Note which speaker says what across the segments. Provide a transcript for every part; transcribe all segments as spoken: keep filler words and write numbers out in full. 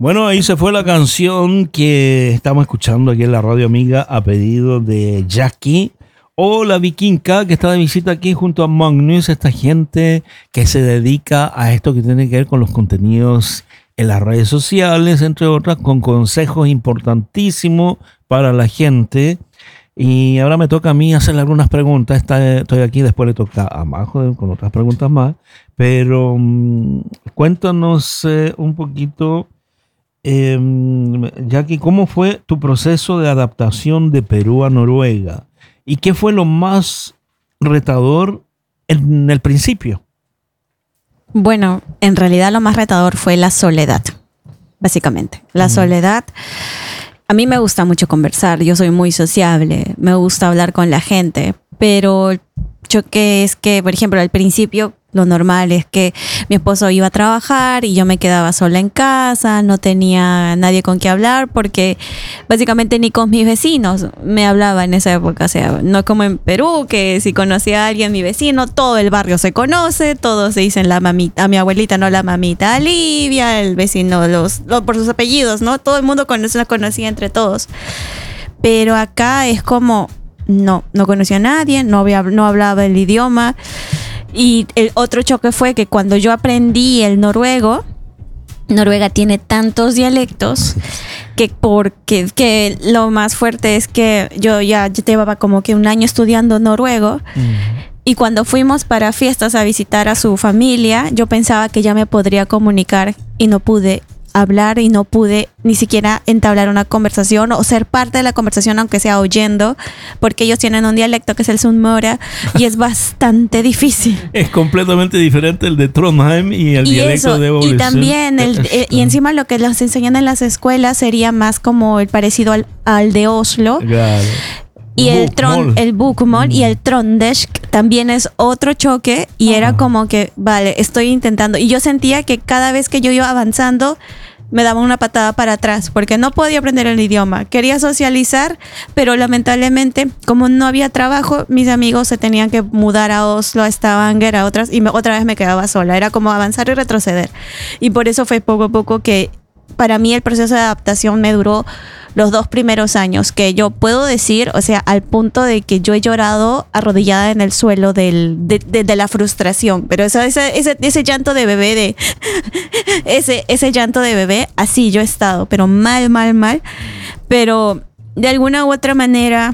Speaker 1: Bueno, ahí se fue la canción que estamos escuchando aquí en la Radio Amiga a pedido de Jackie. Hola Vikinka, que está de visita aquí junto a Magnus, esta gente que se dedica a esto que tiene que ver con los contenidos en las redes sociales, entre otras, con consejos importantísimos para la gente. Y ahora me toca a mí hacerle algunas preguntas. Está, estoy aquí, después le toca a Majo con otras preguntas más. Pero um, cuéntanos eh, un poquito, eh, Jackie, ¿cómo fue tu proceso de adaptación de Perú a Noruega? ¿Y qué fue lo más retador en el principio?
Speaker 2: Bueno, en realidad lo más retador fue la soledad, básicamente. La mm. soledad. A mí me gusta mucho conversar, yo soy muy sociable, me gusta hablar con la gente, pero yo que es que, por ejemplo, al principio lo normal es que mi esposo iba a trabajar y yo me quedaba sola en casa, no tenía nadie con quien hablar porque básicamente ni con mis vecinos me hablaba en esa época. O sea, no como en Perú, que si conocía a alguien, mi vecino, todo el barrio se conoce, todos se dicen la mamita, a mi abuelita, no la mamita Olivia, el vecino los, los por sus apellidos, ¿no? Todo el mundo conoce, la conocía entre todos. Pero acá es como, no, no conocía a nadie, no, había, no hablaba el idioma. Y el otro choque fue que cuando yo aprendí el noruego, Noruega tiene tantos dialectos que porque que lo más fuerte es que yo ya llevaba como que un año estudiando noruego. Mm. Y cuando fuimos para fiestas a visitar a su familia, yo pensaba que ya me podría comunicar y no pude hablar y no pude ni siquiera entablar una conversación o ser parte de la conversación, aunque sea oyendo, porque ellos tienen un dialecto que es el Sunnmøre y es bastante difícil.
Speaker 1: Es completamente diferente el de Trondheim y el
Speaker 2: y
Speaker 1: dialecto
Speaker 2: eso,
Speaker 1: de Ålesund.
Speaker 2: Y también, el, el, y encima lo que los enseñan en las escuelas sería más como el parecido al, al de Oslo.
Speaker 1: Claro.
Speaker 2: Y el, tron, el Bokmål mm. y el Trøndersk también es otro choque y ah. era como que, vale, estoy intentando. Y yo sentía que cada vez que yo iba avanzando me daba una patada para atrás porque no podía aprender el idioma. Quería socializar, pero lamentablemente, como no había trabajo, mis amigos se tenían que mudar a Oslo, a Stavanger, a otras, y me, otra vez me quedaba sola. Era como avanzar y retroceder. Y por eso fue poco a poco que para mí el proceso de adaptación me duró los dos primeros años, que yo puedo decir, o sea, al punto de que yo he llorado arrodillada en el suelo del, de, de, de la frustración, pero eso, ese, ese, ese llanto de bebé, de ese, ese llanto de bebé, así yo he estado, pero mal, mal, mal, pero de alguna u otra manera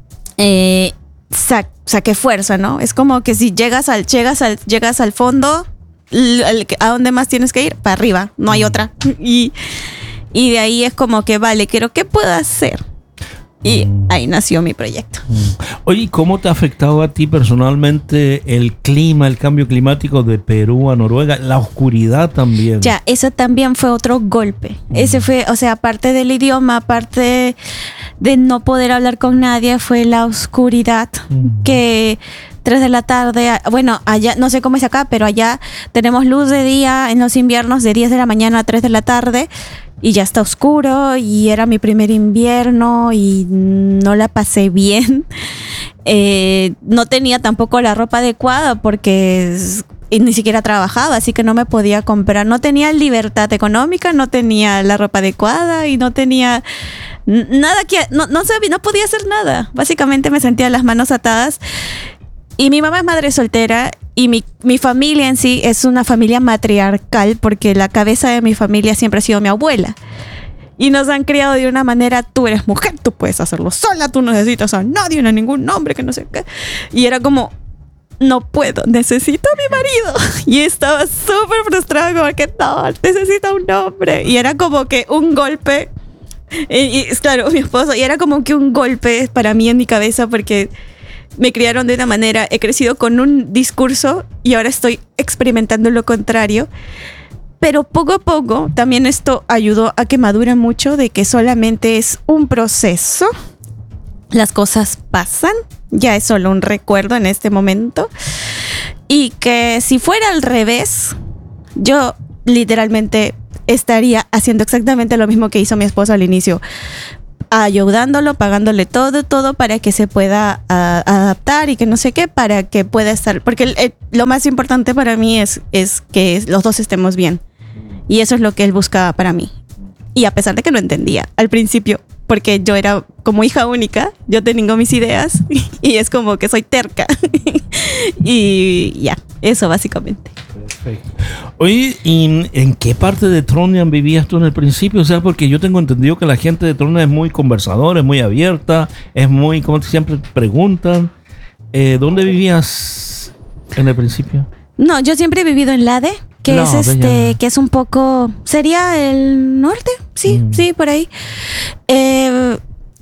Speaker 2: eh, sa- saqué fuerza, ¿no? Es como que si llegas al, llegas al, llegas al fondo, ¿a dónde más tienes que ir? Para arriba, no hay otra. Y Y de ahí es como que, vale, quiero, ¿qué puedo hacer? Y mm. ahí nació mi proyecto.
Speaker 1: Mm. Oye, ¿cómo te ha afectado a ti personalmente el clima, el cambio climático de Perú a Noruega? La oscuridad también.
Speaker 2: Ya, eso también fue otro golpe. Mm. Ese fue, o sea, aparte del idioma, aparte de no poder hablar con nadie, fue la oscuridad. Mm. Que tres de la tarde, bueno, allá, no sé cómo es acá, pero allá tenemos luz de día en los inviernos de diez de la mañana a tres de la tarde. Y ya está oscuro y era mi primer invierno y no la pasé bien. Eh, no tenía tampoco la ropa adecuada porque ni siquiera trabajaba, así que no me podía comprar. No tenía libertad económica, no tenía la ropa adecuada y no tenía nada que... No, no sabía, no podía hacer nada. Básicamente me sentía las manos atadas. Y mi mamá es madre soltera y mi, mi familia en sí es una familia matriarcal porque la cabeza de mi familia siempre ha sido mi abuela. Y nos han criado de una manera, tú eres mujer, tú puedes hacerlo sola, tú no necesitas a nadie, no a ningún hombre, que no sé qué. Y era como, no puedo, necesito a mi marido. Y estaba súper frustrada porque no, necesito a un hombre. Y era como que un golpe, y, y claro, mi esposo, y era como que un golpe para mí en mi cabeza porque... me criaron de una manera, he crecido con un discurso y ahora estoy experimentando lo contrario. Pero poco a poco también esto ayudó a que madure mucho de que solamente es un proceso. Las cosas pasan, ya es solo un recuerdo en este momento. Y que si fuera al revés, yo literalmente estaría haciendo exactamente lo mismo que hizo mi esposo al inicio. Ayudándolo, pagándole todo, todo para que se pueda a, adaptar y que no sé qué, para que pueda estar, porque el, el, lo más importante para mí es, es que los dos estemos bien y eso es lo que él buscaba para mí. Y a pesar de que no entendía al principio, porque yo era como hija única, yo tengo mis ideas y es como que soy terca. Y ya, eso básicamente.
Speaker 1: Perfecto. Oye, ¿y en qué parte de Trondheim vivías tú en el principio? O sea, porque yo tengo entendido que la gente de Trondheim es muy conversadora, es muy abierta, es muy, como siempre preguntan. Eh, ¿Dónde vivías en el principio?
Speaker 2: No, yo siempre he vivido en Lade, que
Speaker 1: No,
Speaker 2: es este,
Speaker 1: ya.
Speaker 2: que es un poco, sería el norte, sí,
Speaker 1: Mm.
Speaker 2: sí, por ahí. Eh,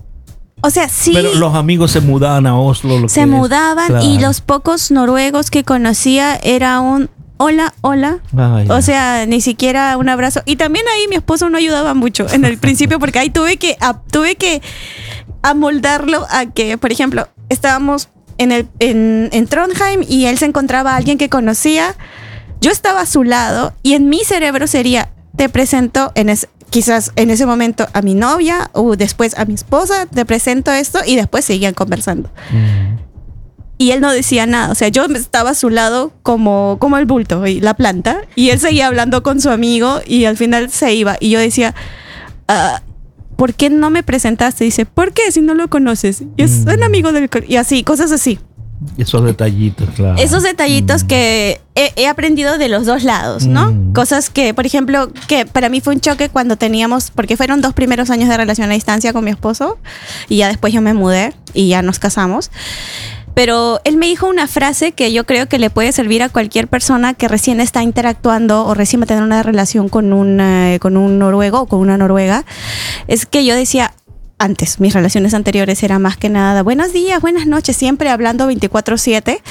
Speaker 2: o sea, sí.
Speaker 1: Pero los amigos se mudaban a Oslo. Lo
Speaker 2: Se
Speaker 1: que es-
Speaker 2: mudaban
Speaker 1: claro.
Speaker 2: y los pocos noruegos que conocía era un hola, hola.
Speaker 1: Ah, ya.
Speaker 2: O sea, ni siquiera un abrazo. Y también ahí mi esposo no ayudaba mucho en el principio porque ahí tuve que, a, tuve que amoldarlo a que, por ejemplo, estábamos en, el, en, en Trondheim y él se encontraba a alguien que conocía. Yo estaba a su lado y en mi cerebro sería, te presento en ese, quizás en ese momento a mi novia o después a mi esposa, te presento esto y después seguían conversando.
Speaker 1: Mm.
Speaker 2: Y él no decía nada, o sea, yo estaba a su lado como, como el bulto y la planta y él seguía hablando con su amigo y al final se iba y yo decía, ah, ¿por qué no me presentaste? Dice, ¿por qué si no lo conoces? Y es
Speaker 1: Mm.
Speaker 2: un amigo del... co-". Y así, cosas así.
Speaker 1: Esos detallitos, claro.
Speaker 2: Esos detallitos
Speaker 1: Mm.
Speaker 2: que he, he aprendido de los dos lados, ¿no?
Speaker 1: Mm.
Speaker 2: Cosas que, por ejemplo, que para mí fue un choque cuando teníamos, porque fueron dos primeros años de relación a distancia con mi esposo y ya después yo me mudé y ya nos casamos. Pero él me dijo una frase que yo creo que le puede servir a cualquier persona que recién está interactuando o recién va a tener una relación con un, eh, con un noruego o con una noruega. Es que yo decía, antes, mis relaciones anteriores era más que nada, buenos días, buenas noches, siempre hablando veinticuatro siete.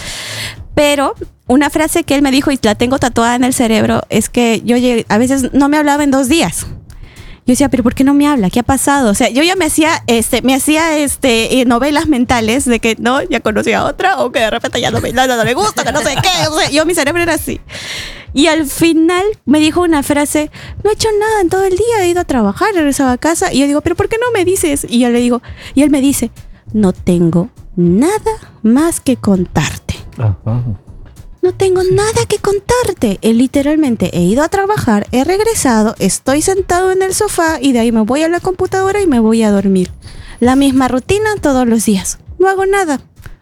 Speaker 2: Pero una frase que él me dijo y la tengo tatuada en el cerebro es que yo llegué, a veces no me hablaba en dos días. Yo decía, pero ¿por qué no me habla? ¿Qué ha pasado? O sea, yo ya me hacía, este, me hacía, este, eh, novelas mentales de que no, ya conocí a otra o que de repente ya no me, no, no me gusta, que no sé qué. O sea, yo mi cerebro era así. Y al final me dijo una frase, no he hecho nada en todo el día, he ido a trabajar, he regresado a casa. Y yo digo, pero ¿por qué no me dices? Y yo le digo, y él me dice, no tengo nada más que contarte.
Speaker 1: Ajá.
Speaker 2: No tengo nada que contarte. Eh, literalmente he ido a trabajar, he regresado, estoy sentado en el sofá y de ahí me voy a la computadora y me voy a dormir. La misma rutina todos los días. No hago nada.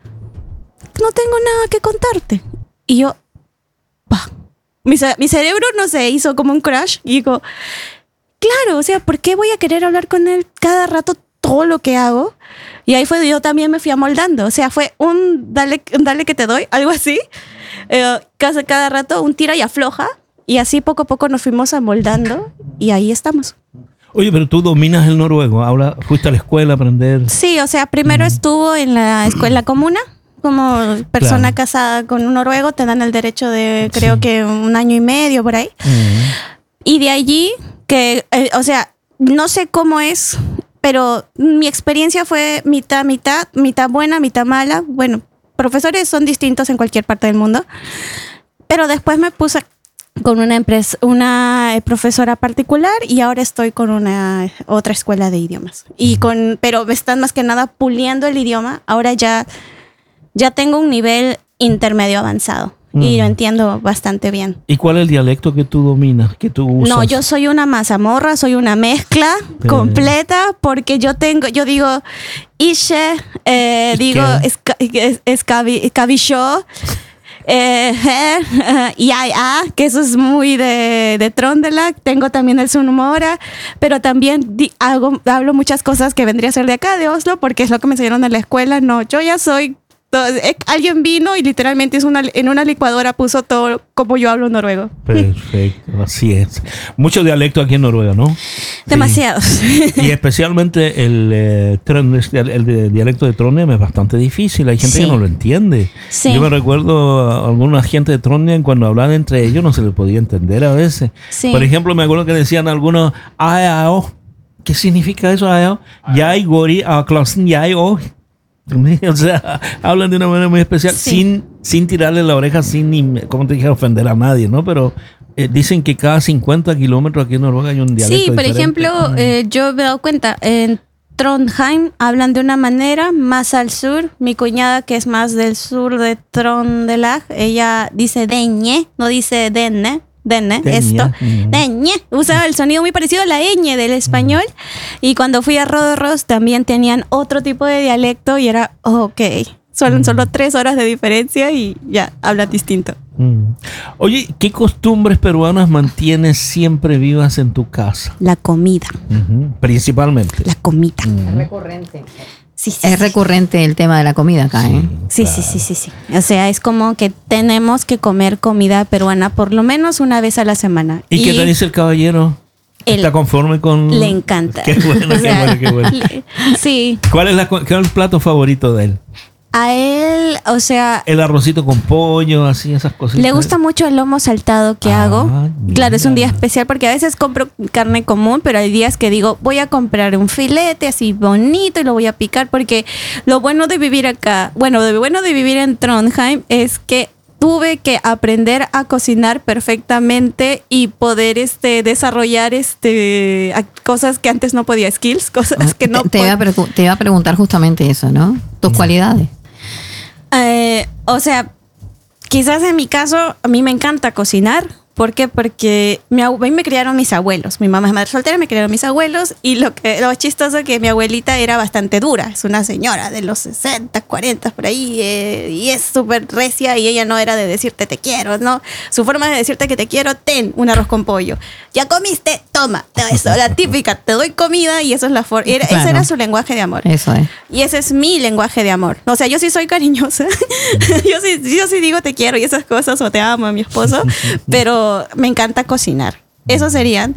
Speaker 2: No tengo nada que contarte. Y yo, pa. Mi, ce- mi cerebro no se hizo como un crash y digo, claro, o sea, ¿por qué voy a querer hablar con él cada rato todo lo que hago? Y ahí fue, yo también me fui amoldando. O sea, fue un dale, un dale que te doy, algo así. Eh, cada, cada rato un tira y afloja y así poco a poco nos fuimos amoldando y ahí estamos.
Speaker 1: Oye, pero tú dominas el noruego. Ahora fuiste a la escuela a aprender.
Speaker 2: Sí, o sea, primero
Speaker 1: Ujú.
Speaker 2: estuvo en la escuela comuna como persona
Speaker 1: Claro.
Speaker 2: casada con un noruego, te dan el derecho de creo
Speaker 1: Sí.
Speaker 2: que un año y medio por ahí.
Speaker 1: Mm.
Speaker 2: Y de allí que, eh, o sea, no sé cómo es, pero mi experiencia fue mitad, mitad, mitad buena, mitad mala. Bueno, profesores son distintos en cualquier parte del mundo. Pero después me puse con una empresa, una eh, profesora particular y ahora estoy con una eh, otra escuela de idiomas. Y con, pero me están más que nada puliendo el idioma. Ahora ya, ya tengo un nivel intermedio avanzado y
Speaker 1: Mm.
Speaker 2: lo entiendo bastante bien.
Speaker 1: ¿Y cuál es el dialecto que tú dominas, que tú usas?
Speaker 2: No, yo soy una mazamorra, soy una mezcla
Speaker 1: Eh.
Speaker 2: completa porque yo tengo, yo digo ishe, eh,
Speaker 1: ¿Y
Speaker 2: digo
Speaker 1: qué?
Speaker 2: esca- es- escabi- escabilló, eh, eh, y ay, ah, que eso es muy de, de Trøndelag. Tengo también el Sunnmøre, pero también di- hago, hablo muchas cosas que vendría a ser de acá, de Oslo, porque es lo que me enseñaron en la escuela. No, yo ya soy... todo- eh, alguien vino y literalmente es una, en una licuadora puso todo como yo hablo noruego.
Speaker 1: Perfecto, así es. Mucho dialecto aquí en Noruega, ¿no?
Speaker 2: Demasiados.
Speaker 1: Sí. Y especialmente el, eh, Trøndes- el de- dialecto de Trondheim es bastante difícil. Hay gente
Speaker 2: Sí.
Speaker 1: que no lo entiende.
Speaker 2: Sí.
Speaker 1: Yo me recuerdo a alguna gente de Trondheim cuando hablaban entre ellos no se les podía entender a veces.
Speaker 2: Sí.
Speaker 1: Por ejemplo, me acuerdo que decían algunos "Aeo". ¿Qué significa eso, Aeo? Yai gori a klassen yai o. O sea, hablan de una manera muy especial,
Speaker 2: Sí.
Speaker 1: sin, sin tirarle la oreja, sin, ni, como te dije, ofender a nadie, ¿no? Pero eh, dicen que cada cincuenta kilómetros aquí en Noruega hay un dialecto
Speaker 2: Sí, por
Speaker 1: diferente.
Speaker 2: ejemplo,
Speaker 1: Mm.
Speaker 2: eh, yo me he dado cuenta, en Trondheim hablan de una manera, más al sur, mi cuñada que es más del sur de Trøndelag, ella dice deñe, no dice denne, Denne,
Speaker 1: Teña.
Speaker 2: esto.
Speaker 1: Mm.
Speaker 2: Deñe. Usaba el sonido muy parecido a la ñ del español. Y cuando fui a Rodorros también tenían otro tipo de dialecto y era, oh, ok, son solo tres horas de diferencia y ya, hablan distinto.
Speaker 1: Mm. Oye, ¿qué costumbres peruanas mantienes siempre vivas en tu casa?
Speaker 2: La comida.
Speaker 1: Ujú, principalmente.
Speaker 2: La comida.
Speaker 1: Mm.
Speaker 3: Es recurrente.
Speaker 2: Sí, sí,
Speaker 3: Es
Speaker 2: sí.
Speaker 3: recurrente el tema de la comida acá, ¿eh?
Speaker 2: Sí, sí, sí, sí, sí. O sea, es como que tenemos que comer comida peruana por lo menos una vez a la semana.
Speaker 1: ¿Y, qué te dice el caballero?
Speaker 2: Él-
Speaker 1: ¿Está conforme con...?
Speaker 2: Le encanta.
Speaker 1: Qué bueno,
Speaker 2: O
Speaker 1: qué
Speaker 2: sea,
Speaker 1: bueno, qué bueno.
Speaker 2: le- sí.
Speaker 1: ¿Cuál es, la, cuál es el plato favorito de él?
Speaker 2: A él, o sea,
Speaker 1: El arrocito con pollo, así, esas cositas.
Speaker 2: le gusta mucho el lomo saltado que
Speaker 1: Ah,
Speaker 2: hago. Claro, es un día
Speaker 1: mira.
Speaker 2: especial porque a veces compro carne común, pero hay días que digo, voy a comprar un filete así bonito y lo voy a picar porque lo bueno de vivir acá, bueno, lo bueno de vivir en Trondheim es que tuve que aprender a cocinar perfectamente y poder este desarrollar este a- cosas que antes no podía, skills, cosas que no
Speaker 3: te, te, iba a
Speaker 2: pod-
Speaker 3: precu- te iba a preguntar justamente eso, ¿no? Tus cualidades.
Speaker 2: Eh, o sea, quizás en mi caso, a mí me encanta cocinar. ¿Por qué? Porque mi abu- a mí me criaron mis abuelos. Mi mamá es madre soltera, me criaron mis abuelos. Y lo que lo chistoso es que mi abuelita era bastante dura. Es una señora de los sesenta, cuarenta, por ahí. eh, y es súper recia y ella no era de decirte te quiero, ¿no? Su forma de decirte que te quiero, ten un arroz con pollo. ¿Ya comiste? Toma. Eso, la típica. Te doy comida y eso es la forma. Ese
Speaker 3: Claro.
Speaker 2: era su lenguaje de amor.
Speaker 3: Eso es.
Speaker 2: Y ese es mi lenguaje de amor. O sea, yo sí soy cariñosa. yo, sí, yo sí digo te quiero y esas cosas o te amo a mi esposo. Pero me encanta cocinar. Eso serían.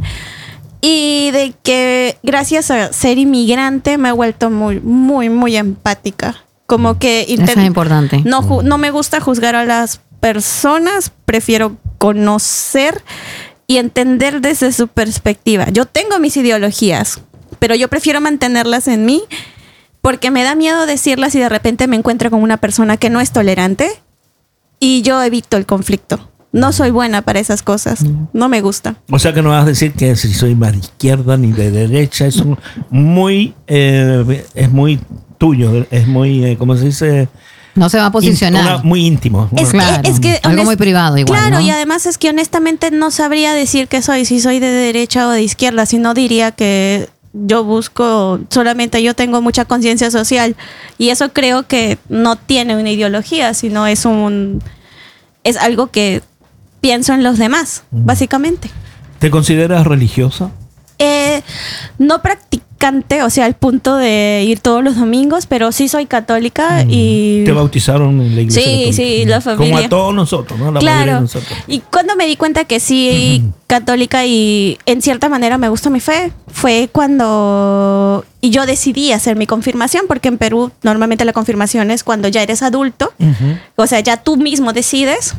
Speaker 2: Y de que gracias a ser inmigrante me he vuelto muy, muy, muy empática. Como que
Speaker 3: Eso es
Speaker 2: intent-
Speaker 3: importante.
Speaker 2: no, ju- no me gusta juzgar a las personas. Prefiero conocer y entender desde su perspectiva. Yo tengo mis ideologías, pero yo prefiero mantenerlas en mí porque me da miedo decirlas y de repente me encuentro con una persona que no es tolerante y yo evito el conflicto. No soy buena para esas cosas. No me gusta.
Speaker 1: O sea que no vas a decir que si soy más de izquierda ni de derecha. Es un- muy, eh, es muy tuyo. Es muy, eh, ¿cómo se dice?
Speaker 3: No se va a
Speaker 1: Ínt-
Speaker 3: posicionar.
Speaker 1: una- muy íntimo.
Speaker 2: Es que-
Speaker 3: Claro.
Speaker 2: es que
Speaker 3: Algo
Speaker 2: honest-
Speaker 3: muy privado igual,
Speaker 2: Claro,
Speaker 3: ¿no?
Speaker 2: y además es que honestamente no sabría decir que soy, si soy de derecha o de izquierda, sino diría que yo busco, solamente yo tengo mucha conciencia social y eso creo que no tiene una ideología, sino es un, es algo que pienso en los demás, básicamente.
Speaker 1: ¿Te consideras religiosa?
Speaker 2: Eh, no practicante, o sea, al punto de ir todos los domingos, pero sí soy católica y...
Speaker 1: ¿Te bautizaron en la iglesia
Speaker 2: Sí,
Speaker 1: católica?
Speaker 2: sí, la
Speaker 1: Como
Speaker 2: familia.
Speaker 1: a todos nosotros, ¿no? La mayoría de
Speaker 2: Claro.
Speaker 1: nosotros.
Speaker 2: Y cuando me di cuenta que sí, católica y en cierta manera me gusta mi fe, fue cuando y yo decidí hacer mi confirmación, porque en Perú normalmente la confirmación es cuando ya eres adulto,
Speaker 1: Ujú.
Speaker 2: o sea, ya tú mismo decides.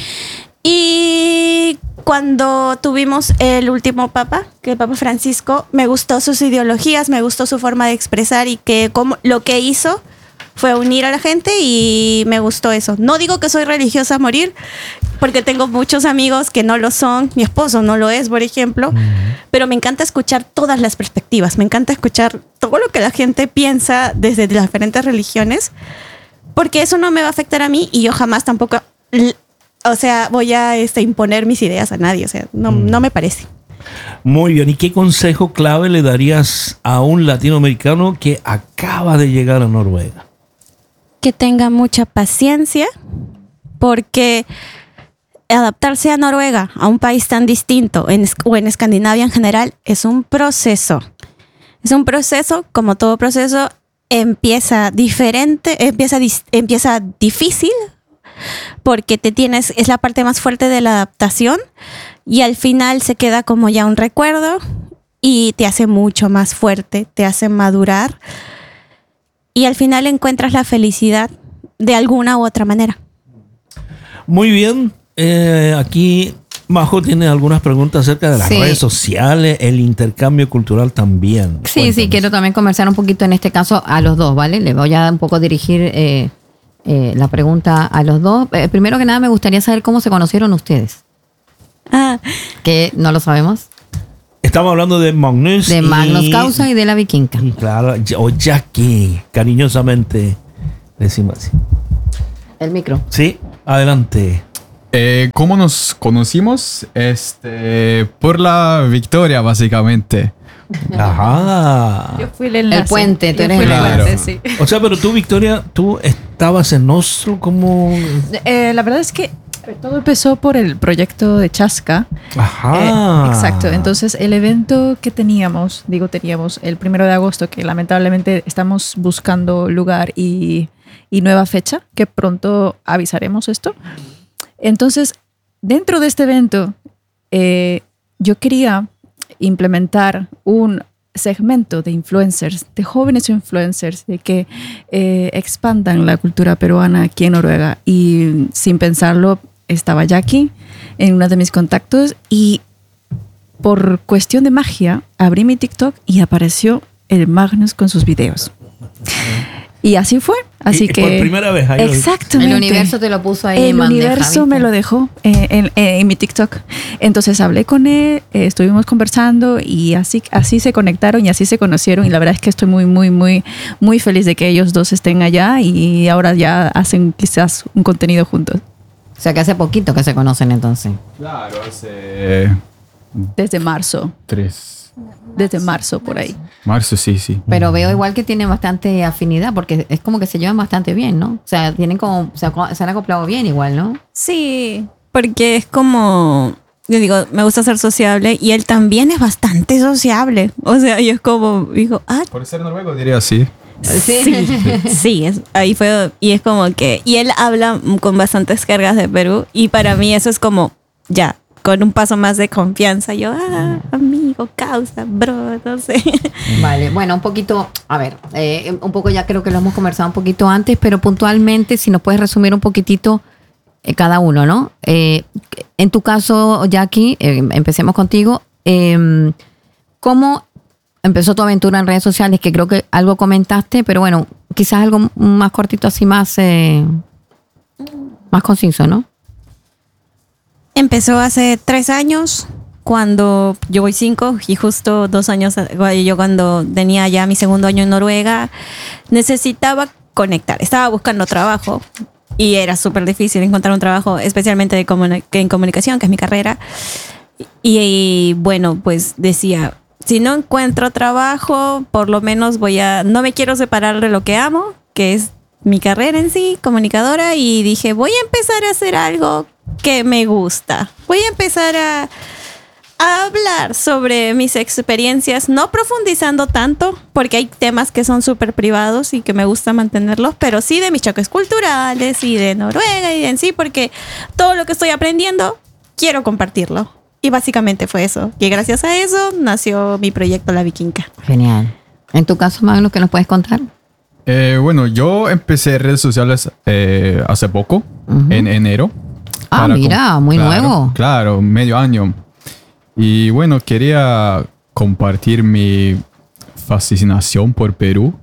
Speaker 2: Y cuando tuvimos el último papa, que el Papa Francisco, me gustó sus ideologías, me gustó su forma de expresar y que como, lo que hizo fue unir a la gente y me gustó eso. No digo que soy religiosa a morir, porque tengo muchos amigos que no lo son, mi esposo no lo es, por ejemplo, pero me encanta escuchar todas las perspectivas, me encanta escuchar todo lo que la gente piensa desde las diferentes religiones, porque eso no me va a afectar a mí y yo jamás tampoco, l- o sea, voy a este, imponer mis ideas a nadie, o sea, no, no me parece.
Speaker 1: Muy bien. ¿Y qué consejo clave le darías a un latinoamericano que acaba de llegar a Noruega?
Speaker 2: Que tenga mucha paciencia, porque adaptarse a Noruega, a un país tan distinto, en, es- o en Escandinavia en general, es un proceso. Es un proceso, como todo proceso, empieza diferente, empieza, dis- empieza difícil, porque te tienes, es la parte más fuerte de la adaptación, y al final se queda como ya un recuerdo, y te hace mucho más fuerte, te hace madurar, y al final encuentras la felicidad de alguna u otra manera.
Speaker 1: Muy bien. Eh, aquí Majo tiene algunas preguntas acerca de las
Speaker 3: Sí.
Speaker 1: redes sociales, el intercambio cultural también.
Speaker 3: Sí, sí,
Speaker 1: Cuéntanos.
Speaker 3: quiero también conversar un poquito en este caso a los dos, ¿vale? Le voy a un poco dirigir eh, eh, la pregunta a los dos. Eh, primero que nada, me gustaría saber cómo se conocieron ustedes,
Speaker 2: Ah,
Speaker 3: que no lo sabemos,
Speaker 1: Estamos hablando de Magnus.
Speaker 3: de
Speaker 1: y-
Speaker 3: Magnus Causa y de la Vikinga.
Speaker 1: y claro, o Jackie, cariñosamente decimos así.
Speaker 3: El micro.
Speaker 1: Sí, adelante.
Speaker 4: Eh, ¿Cómo nos conocimos? Este, por la Victoria, básicamente.
Speaker 1: Ajá.
Speaker 2: Yo fui el enlace.
Speaker 3: El puente, tú
Speaker 2: Yo
Speaker 3: eres
Speaker 2: fui
Speaker 3: el
Speaker 2: el
Speaker 4: Claro.
Speaker 2: enlace, sí.
Speaker 1: O sea, pero tú, Victoria, tú estabas en Oslo como...
Speaker 5: Eh, la verdad es que todo empezó por el proyecto de Chasca.
Speaker 1: Ajá.
Speaker 5: Eh, exacto. Entonces, el evento que teníamos, digo teníamos, el primero de agosto, que lamentablemente estamos buscando lugar y, y nueva fecha, que pronto avisaremos esto. Entonces, dentro de este evento, eh, yo quería implementar un segmento de influencers, de jóvenes influencers, de que eh, expandan la cultura peruana aquí en Noruega. Y sin pensarlo, estaba Jackie en uno de mis contactos y por cuestión de magia abrí mi TikTok y apareció el Magnus con sus videos. Y así fue. Así
Speaker 1: Y- y
Speaker 5: que
Speaker 1: por primera vez, ahí lo-
Speaker 5: exactamente.
Speaker 3: El universo te lo puso ahí en
Speaker 5: El
Speaker 3: bandeja,
Speaker 5: universo
Speaker 3: ¿viste?
Speaker 5: me lo dejó eh, en, en- en mi TikTok. Entonces hablé con él, eh, estuvimos conversando y así, así se conectaron y así se conocieron. Y la verdad es que estoy muy, muy, muy, muy feliz de que ellos dos estén allá y ahora ya hacen quizás un contenido juntos.
Speaker 3: O sea, que hace poquito que se conocen entonces.
Speaker 4: Claro, hace
Speaker 5: Desde marzo,
Speaker 4: tres.
Speaker 5: desde marzo por ahí.
Speaker 4: Marzo, sí, sí.
Speaker 3: Pero veo igual que tienen bastante afinidad porque es como que se llevan bastante bien, ¿no? O sea, tienen como, se, aco- se han acoplado bien igual, ¿no?
Speaker 2: Sí, porque es como, yo digo, me gusta ser sociable y él también es bastante sociable. O sea, yo es como, digo, ah,
Speaker 4: Por ser noruego diría sí.
Speaker 2: sí, sí, es, ahí fue, y es como que, y él habla con bastantes cargas de Perú y para mí eso es como, ya, con un paso más de confianza, yo, ah, amigo, causa, bro, no sé.
Speaker 3: Vale, bueno, un poquito, a ver, eh, un poco ya creo que lo hemos conversado un poquito antes, pero puntualmente, si nos puedes resumir un poquitito eh, cada uno, ¿no? Eh, en tu caso, Jackie, eh, empecemos contigo. Eh, ¿Cómo empezó tu aventura en redes sociales? Que creo que algo comentaste, pero bueno, quizás algo más cortito, así más, eh, más conciso, ¿no?
Speaker 2: Empezó hace tres años, cuando yo voy cinco y justo dos años, yo cuando tenía ya mi segundo año en Noruega, necesitaba conectar. Estaba buscando trabajo y era súper difícil encontrar un trabajo, especialmente de comuni- en comunicación, que es mi carrera. Y, y bueno, pues decía, si no encuentro trabajo, por lo menos voy a, no me quiero separar de lo que amo, que es mi carrera en sí, comunicadora, y dije, voy a empezar a hacer algo que me gusta. Voy a empezar a, a hablar sobre mis experiencias, no profundizando tanto, porque hay temas que son súper privados y que me gusta mantenerlos, pero sí de mis choques culturales y de Noruega y de en sí, porque todo lo que estoy aprendiendo, quiero compartirlo. Y básicamente fue eso. Y gracias a eso nació mi proyecto La Vikinga.
Speaker 3: Genial. En tu caso, Magnus, ¿qué nos puedes contar?
Speaker 4: Eh, bueno, yo empecé redes sociales eh, hace poco,
Speaker 3: Ujú.
Speaker 4: en enero.
Speaker 3: Ah,
Speaker 4: Para
Speaker 3: mira,
Speaker 4: com-
Speaker 3: muy
Speaker 4: claro,
Speaker 3: nuevo.
Speaker 4: Claro, medio año. Y bueno, quería compartir mi fascinación por Perú.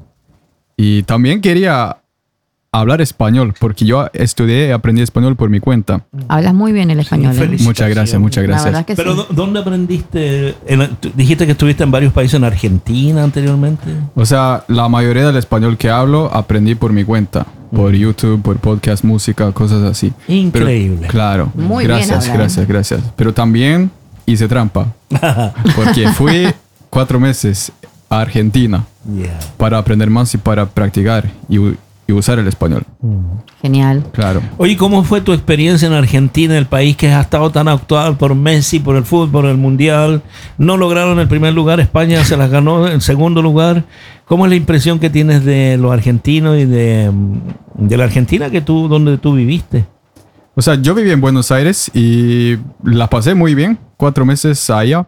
Speaker 4: Y también quería hablar español, porque yo estudié y aprendí español por mi cuenta.
Speaker 3: Hablas muy bien el español. ¿eh?
Speaker 1: feliz.
Speaker 4: Muchas gracias, muchas
Speaker 3: La
Speaker 4: gracias.
Speaker 3: verdad que
Speaker 1: Pero
Speaker 3: sí.
Speaker 1: ¿dó- ¿dónde aprendiste? En- tú dijiste que estuviste en varios países, en Argentina anteriormente.
Speaker 4: O sea, la mayoría del español que hablo aprendí por mi cuenta. Por YouTube, por podcast, música, cosas así.
Speaker 1: Increíble.
Speaker 4: Pero, claro.
Speaker 3: Muy bien
Speaker 4: gracias,
Speaker 3: hablado.
Speaker 4: gracias, gracias. Pero también hice trampa. Porque fui cuatro meses a Argentina
Speaker 1: Yeah.
Speaker 4: para aprender más y para practicar y, u- y usar el español.
Speaker 3: Genial.
Speaker 4: Claro.
Speaker 1: Oye, ¿cómo fue tu experiencia en Argentina, el país que ha estado tan actual por Messi, por el fútbol, por el mundial? No lograron el primer lugar, España se las ganó en segundo lugar. ¿Cómo es la impresión que tienes de los argentinos y de, de la Argentina que tú, donde tú viviste?
Speaker 4: O sea, yo viví en Buenos Aires y la pasé muy bien, cuatro meses allá,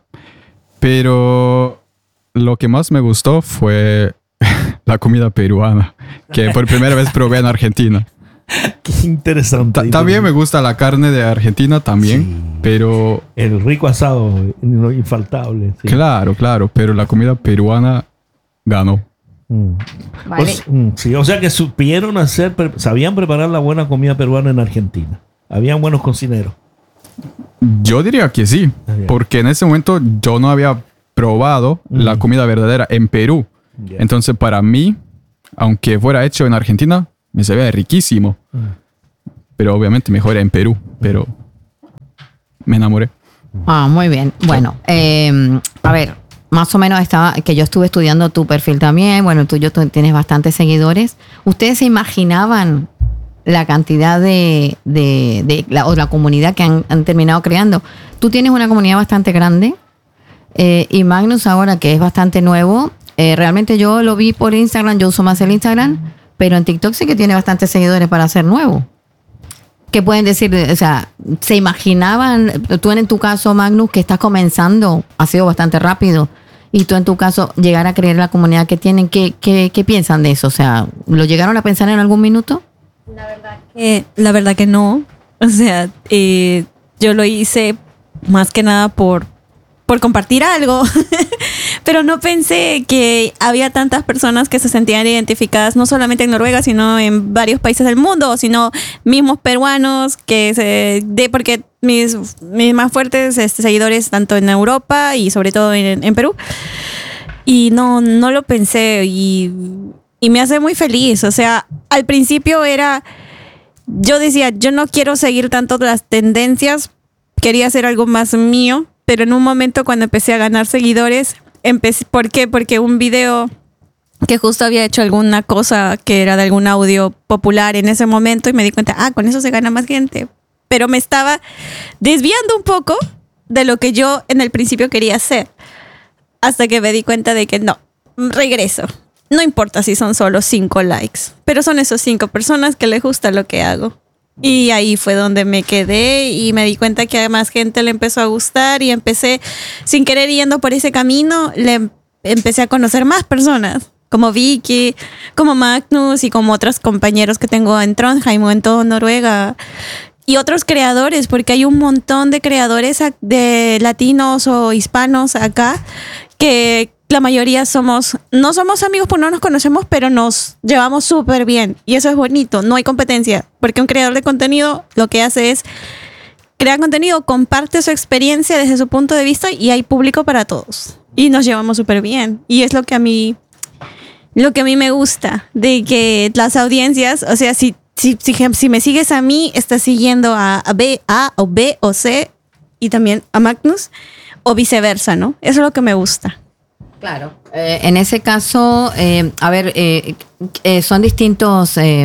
Speaker 4: pero lo que más me gustó fue la comida peruana, que por primera vez probé en Argentina.
Speaker 1: Qué interesante.
Speaker 4: Ta- también me gusta la carne de Argentina, también,
Speaker 1: Sí.
Speaker 4: pero
Speaker 1: El rico asado, no, infaltable. Sí.
Speaker 4: claro, claro, pero la comida peruana ganó.
Speaker 1: Mm.
Speaker 3: Vale.
Speaker 1: O s- mm, sí, o sea que supieron hacer, pre- sabían preparar la buena comida peruana en Argentina. Habían buenos cocineros.
Speaker 4: Yo diría que sí,
Speaker 1: Ah, bien.
Speaker 4: porque en ese momento yo no había probado
Speaker 1: Mm.
Speaker 4: la comida verdadera en Perú.
Speaker 1: Ya.
Speaker 4: Entonces, para mí, aunque fuera hecho en Argentina, me sabía riquísimo.
Speaker 1: Mm.
Speaker 4: Pero obviamente mejor en Perú. Pero me enamoré.
Speaker 3: Ah, muy bien. Bueno, eh, a ver, más o menos estaba, que yo estuve estudiando tu perfil también. Bueno, tú, yo, tú tienes bastantes seguidores. ¿Ustedes se imaginaban la cantidad de, de, de la, o la comunidad que han, han terminado creando? Tú tienes una comunidad bastante grande eh, y Magnus ahora, que es bastante nuevo, eh, realmente yo lo vi por Instagram, yo uso más el Instagram, pero en TikTok sí que tiene bastantes seguidores para ser nuevo. ¿Qué pueden decir? O sea, ¿se imaginaban, tú en tu caso, Magnus, que estás comenzando, ha sido bastante rápido, y tú en tu caso, llegar a creer la comunidad que tienen, ¿qué, qué, qué piensan de eso? O sea, ¿lo llegaron a pensar en algún minuto?
Speaker 2: La verdad que, la verdad que no. O sea, eh, yo lo hice más que nada por, por compartir algo. Pero no pensé que había tantas personas que se sentían identificadas, no solamente en Noruega, sino en varios países del mundo, sino mismos peruanos, que se de porque mis, mis más fuertes este, seguidores tanto en Europa y sobre todo en, en Perú. Y no, no lo pensé y, y me hace muy feliz. O sea, al principio era, yo decía, yo no quiero seguir tanto las tendencias, quería hacer algo más mío, pero en un momento cuando empecé a ganar seguidores, Empecé, ¿por qué? Porque un video que justo había hecho alguna cosa que era de algún audio popular en ese momento y me di cuenta, ah, con eso se gana más gente. Pero me estaba desviando un poco de lo que yo en el principio quería hacer. Hasta que me di cuenta de que no, regreso. No importa si son solo cinco likes, pero son esos cinco personas que les gusta lo que hago. Y ahí fue donde me quedé y me di cuenta que a más gente le empezó a gustar y empecé, sin querer yendo por ese camino, le empecé a conocer más personas, como Vicky, como Magnus y como otros compañeros que tengo en Trondheim o en todo Noruega. Y otros creadores, porque hay un montón de creadores de latinos o hispanos acá que la mayoría somos, no somos amigos porque no nos conocemos, pero nos llevamos súper bien. Y eso es bonito, no hay competencia. Porque un creador de contenido lo que hace es crear contenido, comparte su experiencia desde su punto de vista y hay público para todos. Y nos llevamos súper bien. Y es lo que a mí, lo que a mí me gusta, de que las audiencias, o sea, si, si, si, si me sigues a mí, estás siguiendo a, a B, A o B o C y también a Magnus o viceversa, ¿no? Eso es lo que me gusta.
Speaker 3: Claro. Eh, en ese caso, eh, a ver, eh, eh, son distintos, eh,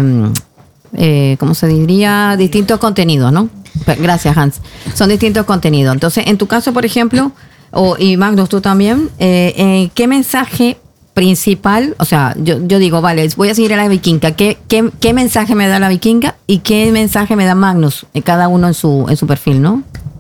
Speaker 3: eh, ¿cómo se diría? Distintos contenidos, ¿no? Gracias, Hans. Son distintos contenidos. Entonces, en tu caso, por ejemplo, o, y Magnus, tú también, eh, eh, ¿qué mensaje principal? O sea, yo, yo digo, vale, voy a seguir a la vikinga. ¿Qué, qué, qué mensaje me da la vikinga y qué mensaje me da Magnus? Eh, cada uno en su, en su perfil, ¿no?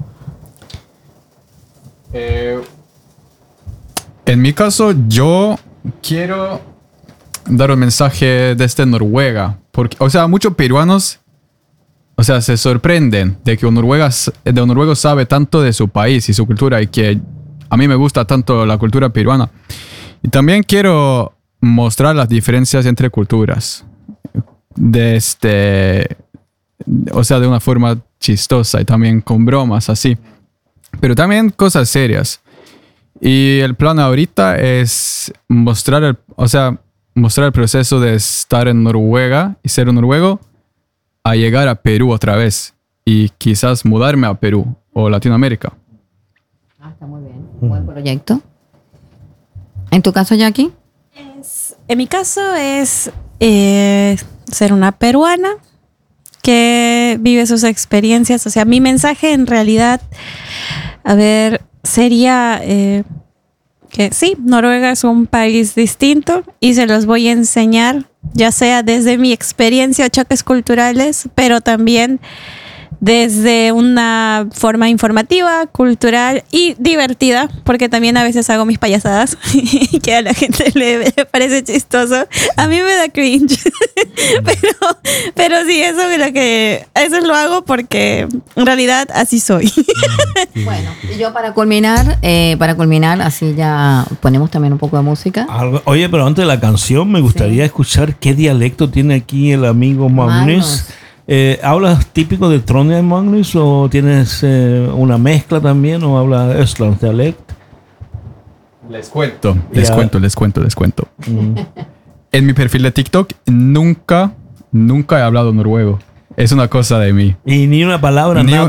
Speaker 4: Eh... En mi caso, yo quiero dar un mensaje desde Noruega. Porque, o sea, muchos peruanos, o sea, se sorprenden de que un, noruega, de un noruego sabe tanto de su país y su cultura y que a mí me gusta tanto la cultura peruana. Y también quiero mostrar las diferencias entre culturas. De este, o sea, de una forma chistosa y también con bromas así. Pero también cosas serias. Y el plan ahorita es mostrar el, o sea, mostrar el proceso de estar en Noruega y ser un noruego a llegar a Perú otra vez y quizás mudarme a Perú o Latinoamérica.
Speaker 3: Ah, está muy bien. Buen proyecto. ¿En tu caso, Jackie?
Speaker 2: Es, en mi caso es eh, ser una peruana que vive sus experiencias. O sea, mi mensaje en realidad, a ver, sería eh, que sí, Noruega es un país distinto y se los voy a enseñar, ya sea desde mi experiencia, choques culturales, pero también desde una forma informativa, cultural y divertida, porque también a veces hago mis payasadas y que a la gente le, le parece chistoso. A mí me da cringe, pero, pero sí, eso es lo que eso lo hago porque en realidad así soy.
Speaker 3: Bueno, y yo para culminar, eh, para culminar, así ya ponemos también un poco de música.
Speaker 1: Algo- Oye, pero antes de la canción me gustaría
Speaker 3: Sí.
Speaker 1: escuchar qué dialecto tiene aquí el amigo Magnus.
Speaker 3: Magnus.
Speaker 1: Eh, ¿Hablas típico de Trondheim, Magnus, o tienes eh, una mezcla también, o hablas Östlands dialect?
Speaker 4: Les cuento. Les
Speaker 1: Ya.
Speaker 4: cuento, les cuento, les cuento. En mi perfil de TikTok nunca, nunca he hablado noruego. Es una cosa de mí.
Speaker 1: Y ni una palabra,
Speaker 4: Ni-
Speaker 1: nada.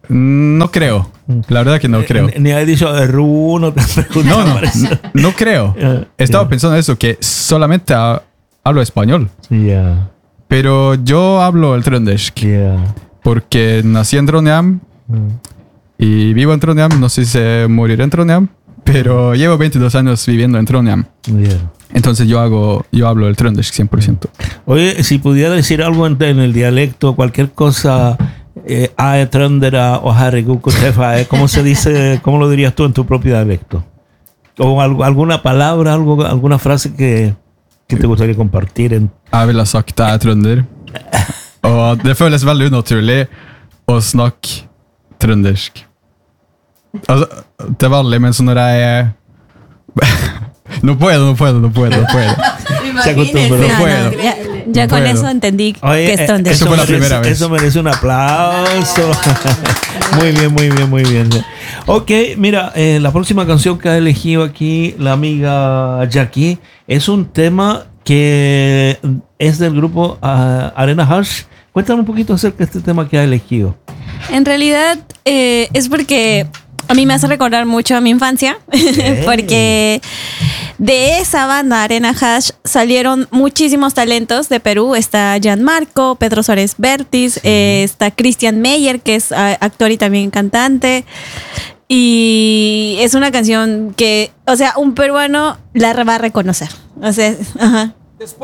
Speaker 4: No creo. La verdad que no creo.
Speaker 1: Ni has dicho de Ru, no te has preguntado.
Speaker 4: No, no,
Speaker 1: por eso.
Speaker 4: no, no creo.
Speaker 1: Yeah,
Speaker 4: Estaba
Speaker 1: yeah.
Speaker 4: pensando eso, que solamente ha- hablo español.
Speaker 1: Yeah,
Speaker 4: Pero yo hablo el trøndersk
Speaker 1: yeah.
Speaker 4: porque nací en Trondheim
Speaker 1: Mm.
Speaker 4: y vivo en Trondheim. No sé si moriré en Trondheim, pero llevo veintidós años viviendo en Trondheim.
Speaker 1: Yeah.
Speaker 4: Entonces yo hago, yo hablo el trøndersk cien por ciento.
Speaker 1: Oye, si pudiera decir algo en, en el dialecto, cualquier cosa, eh, ae trøndera o herregud, ¿cómo se dice? ¿Cómo lo dirías tú en tu propio dialecto? O algo, alguna palabra, algo, alguna frase que, que te gustaría compartir en.
Speaker 4: Jeg ville ha sagt jeg er trønder. Og det føles veldig unaturlig å snakke trøndersk. Altså, til vanlig, men så når jeg er No puedo, no puedo, no puedo, no puedo.
Speaker 1: Se acostumbró.
Speaker 4: No
Speaker 2: No,
Speaker 4: puedo.
Speaker 2: no, ya ya
Speaker 4: No
Speaker 2: con
Speaker 4: puedo.
Speaker 2: eso entendí
Speaker 1: Oye,
Speaker 2: que es
Speaker 1: eh,
Speaker 2: donde.
Speaker 4: eso fue la
Speaker 1: merece,
Speaker 4: primera vez.
Speaker 1: Eso merece un aplauso. Muy bien, muy bien, muy bien. Ok, mira, eh, la próxima canción que ha elegido aquí la amiga Jackie es un tema que es del grupo uh, Arena Hash. Cuéntame un poquito acerca de este tema que ha elegido.
Speaker 2: En realidad eh, es porque a mí me hace recordar mucho a mi infancia, porque de esa banda Arena Hash salieron muchísimos talentos de Perú. Está Gianmarco, Pedro Suárez Vértiz, eh, está Christian Meyer, que es ah, actor y también cantante. Y es una canción que, o sea, un peruano la va a reconocer. O sea, ajá.